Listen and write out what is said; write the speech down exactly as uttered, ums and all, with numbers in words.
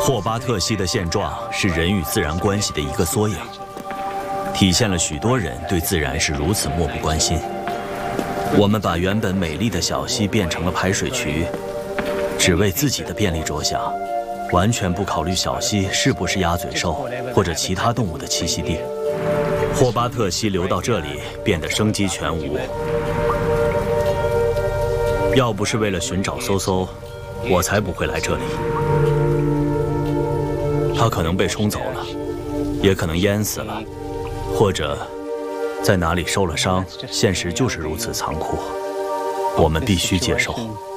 霍巴特溪的现状是人与自然关系的一个缩影，体现了许多人对自然是如此漠不关心。我们把原本美丽的小溪变成了排水渠，只为自己的便利着想，完全不考虑小溪是不是鸭嘴兽或者其他动物的栖息地。霍巴特溪流到这里变得生机全无。要不是为了寻找嗖嗖，我才不会来这里。它可能被冲走了，也可能淹死了，或者在哪里受了伤。现实就是如此残酷，我们必须接受。